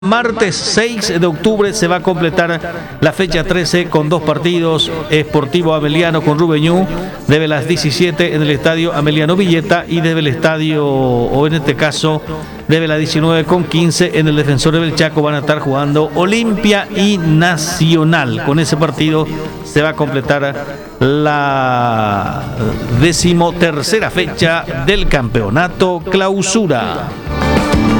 Martes 6 de octubre se va a completar la fecha 13 con dos partidos. Sportivo Ameliano con Rubeñú desde las 17 en el estadio Ameliano Villeta y desde el estadio, o en este caso desde las 19 con 15 en el Defensor del Chaco van a estar jugando Olimpia y Nacional. Con ese partido se va a completar la 13ª fecha del campeonato Clausura.